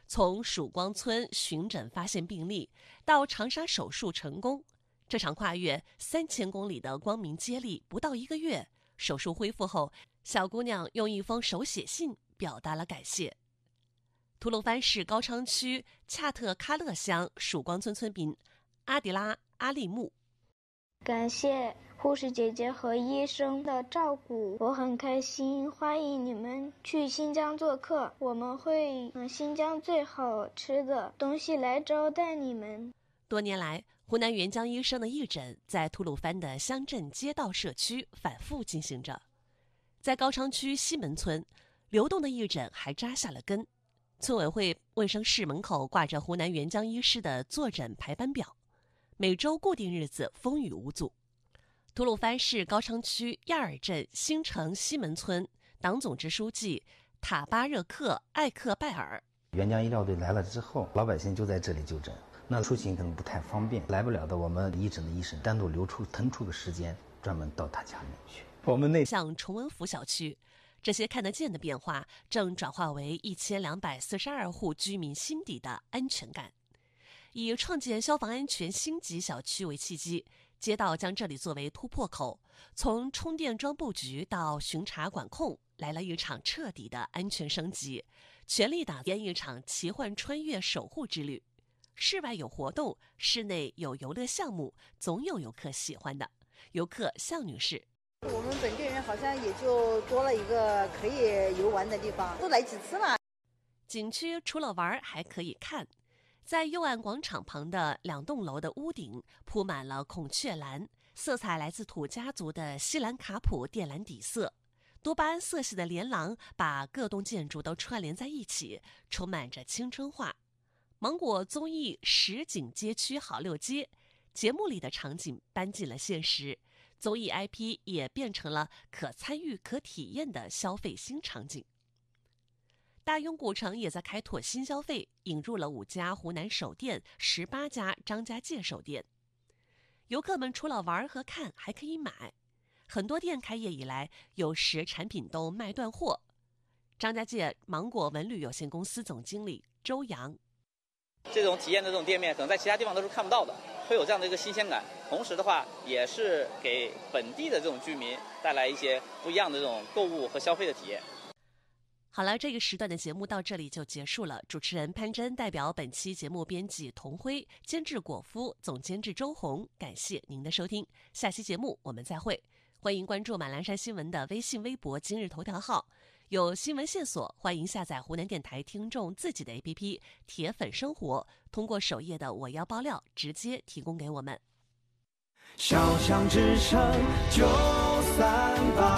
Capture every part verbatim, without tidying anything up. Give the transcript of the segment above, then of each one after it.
从曙光村巡诊发现病例到长沙手术成功，这场跨越三千公里的光明接力不到一个月，手术恢复后，小姑娘用一封手写信表达了感谢。吐鲁番市高昌区恰特喀勒乡曙光村村民阿迪拉阿利木， 感谢护士姐姐和医生的照顾，我很开心，欢迎你们去新疆做客，我们会用新疆最好吃的东西来招待你们。 多年来，湖南援疆医生的义诊在吐鲁番的乡镇街道社区反复进行着。在高昌区西门村，流动的义诊还扎下了根，村委会卫生室门口挂着湖南援疆医师的坐诊排班表，每周固定日子风雨无阻。吐鲁番市高昌区亚尔镇新城西门村党总支书记塔巴热克艾克拜尔， 援疆医疗队来了之后，老百姓就在这里就诊，那出行可能不太方便，来不了的我们义诊的医生单独留出腾出个时间，专门到他家里面去。我们那像崇文府小区，这些看得见的变化正转化为一千两百四十二户居民心底的安全感。以创建消防安全星级小区为契机，街道将这里作为突破口，从充电桩布局到巡查管控，来了一场彻底的安全升级，全力打造一场奇幻穿越守护之旅。室外有活动，室内有游乐项目，总有游客喜欢的。游客向女士， 我们本地人好像也就多了一个可以游玩的地方，都来几次了。 景区除了玩还可以看，在右岸广场旁的两栋楼的屋顶铺满了孔雀蓝，色彩来自土家族的西兰卡普靛蓝底色，多巴胺色系的连廊把各栋建筑都串联在一起，充满着青春化。芒果综艺实景街区好六街，节目里的场景搬进了现实，综艺 I P 也变成了可参与可体验的消费新场景。大庸古城也在开拓新消费，引入了五家湖南首店，十八家张家界首店。游客们除了玩和看，还可以买。很多店开业以来，有时产品都卖断货。张家界芒果文旅有限公司总经理周阳， 这种体验的这种店面，可能在其他地方都是看不到的，会有这样的一个新鲜感。同时的话，也是给本地的这种居民带来一些不一样的这种购物和消费的体验。 好了，这个时段的节目到这里就结束了。主持人潘真代表本期节目编辑童辉、监制果夫、总监制周红，感谢您的收听。下期节目我们再会。欢迎关注马栏山新闻的微信、微博、今日头条号，有新闻线索，欢迎下载湖南电台听众自己的 A P P 铁粉生活，通过首页的我要爆料直接提供给我们。 小象之声九三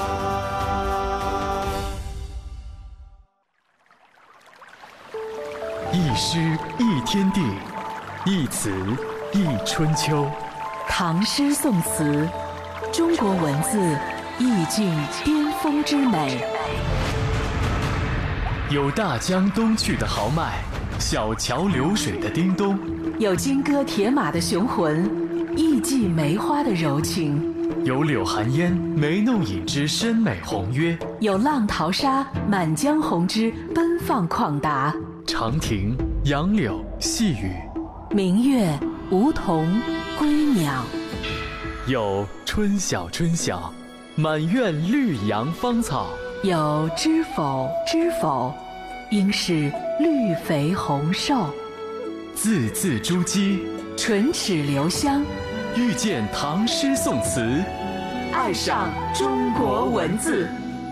八， 一诗一天地，一词一春秋。 唐诗宋词，中国文字意境巅峰之美。 有大江东去的豪迈，小桥流水的叮咚； 有金戈铁马的雄浑，艺伎梅花的柔情； 有柳寒烟眉弄影之深美宏约； 有浪淘沙满江红之奔放旷达。 长亭、杨柳、细雨， 明月、梧桐、归鸟。 有春晓春晓，满院绿杨芳草； 有知否知否，应是绿肥红瘦。 字字珠玑， 唇齿留香， 遇见唐诗宋词， 爱上中国文字。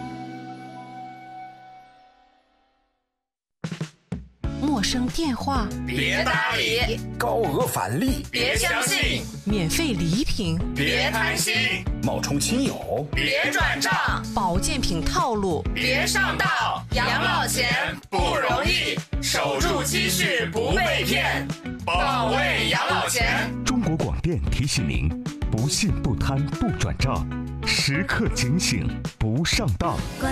陌生电话别搭理， 高额返利别相信， 免费礼品别贪心， 冒充亲友别转账， 保健品套路别上当。养老钱不容易，守住积蓄不被骗，保卫养老钱。 中国广电提醒您：不信不贪不转账，时刻警醒不上当。